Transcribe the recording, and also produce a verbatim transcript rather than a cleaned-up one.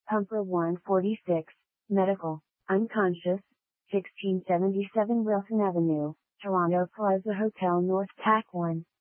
Pumper one forty-six, medical, unconscious, sixteen seventy-seven Wilson Avenue, Toronto Plaza Hotel North Tack one.